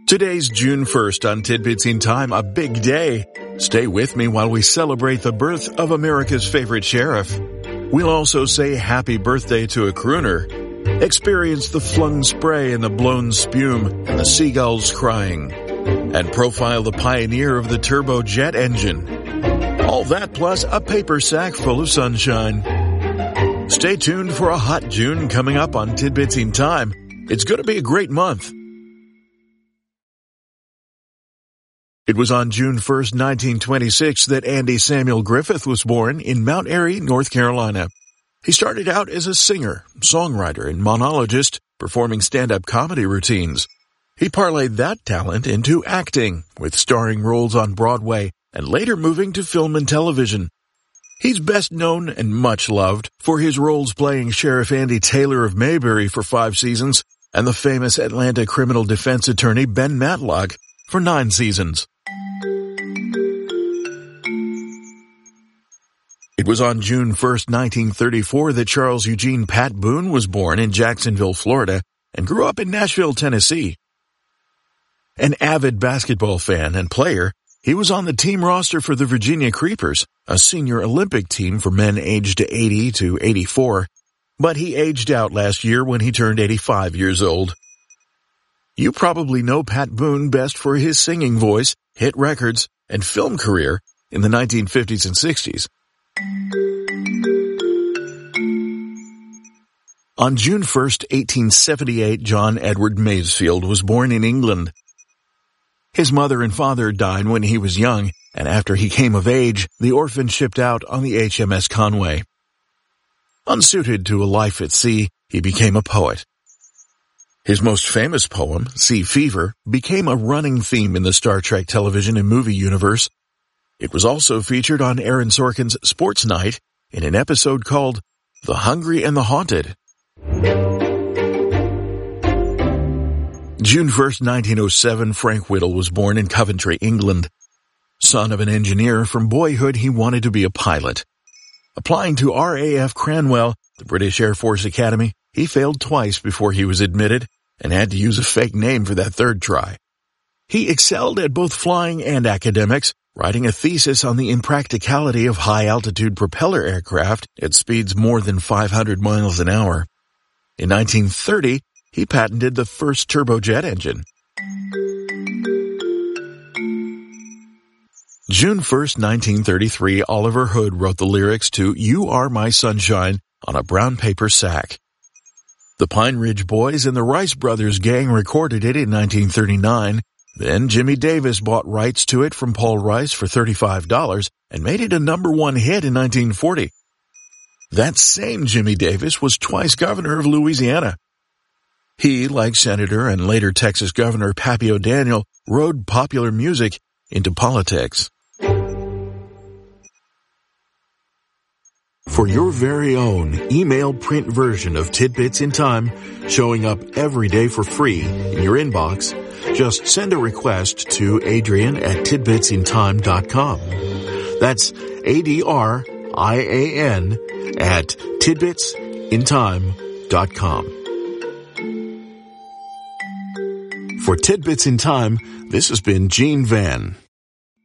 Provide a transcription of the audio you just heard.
Today's June 1st on Tidbits in Time, a big day. Stay with me while we celebrate the birth of America's favorite sheriff. We'll also say happy birthday to a crooner, experience the flung spray and the blown spume and the seagulls crying, and profile the pioneer of the turbojet engine. All that plus a paper sack full of sunshine. Stay tuned for a hot June coming up on Tidbits in Time. It's going to be a great month. It was on June 1st, 1926 that Andy Samuel Griffith was born in Mount Airy, North Carolina. He started out as a singer, songwriter, and monologist, performing stand-up comedy routines. He parlayed that talent into acting, with starring roles on Broadway, and later moving to film and television. He's best known and much loved for his roles playing Sheriff Andy Taylor of Mayberry for 5 seasons, and the famous Atlanta criminal defense attorney Ben Matlock for 9 seasons. It was on June 1st, 1934 that Charles Eugene Pat Boone was born in Jacksonville, Florida, and grew up in Nashville, Tennessee. An avid basketball fan and player, he was on the team roster for the Virginia Creepers, a senior Olympic team for men aged 80 to 84, but he aged out last year when he turned 85 years old. You probably know Pat Boone best for his singing voice, hit records, and film career in the 1950s and 60s. On June 1st, 1878, John Edward Masefield was born in England. His mother and father died when he was young, and after he came of age, the orphan shipped out on the HMS Conway. Unsuited to a life at sea, he became a poet. His most famous poem, Sea Fever, became a running theme in the Star Trek television and movie universe. It was also featured on Aaron Sorkin's Sports Night in an episode called The Hungry and the Haunted. June 1st, 1907, Frank Whittle was born in Coventry, England. Son of an engineer, from boyhood he wanted to be a pilot. Applying to RAF Cranwell, the British Air Force Academy, he failed twice before he was admitted and had to use a fake name for that third try. He excelled at both flying and academics, writing a thesis on the impracticality of high-altitude propeller aircraft at speeds more than 500 miles an hour. In 1930, he patented the first turbojet engine. June 1st, 1933, Oliver Hood wrote the lyrics to You Are My Sunshine on a brown paper sack. The Pine Ridge Boys and the Rice Brothers Gang recorded it in 1939. Then Jimmy Davis bought rights to it from Paul Rice for $35 and made it a #1 hit in 1940. That same Jimmy Davis was twice governor of Louisiana. He, like Senator and later Texas Governor Pappy O'Daniel, rode popular music into politics. For your very own email print version of Tidbits in Time, showing up every day for free in your inbox, just send a request to Adrian@tidbitsintime.com. That's ADRIAN@tidbitsintime.com. For Tidbits in Time, this has been Gene Van.